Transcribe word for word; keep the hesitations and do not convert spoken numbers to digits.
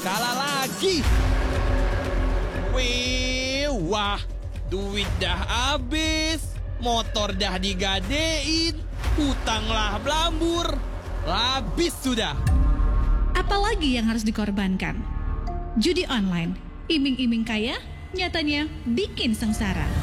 kalah lagi. Wih, wah, duit dah habis, motor dah digadein, hutanglah belambur, habis sudah. Apalagi yang harus dikorbankan? Judi online, iming-iming kaya, nyatanya bikin sengsara.